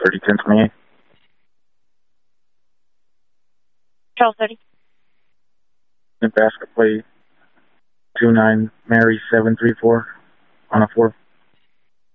301028. Charles 30. Basket plate 29 Mary 734 on a 4.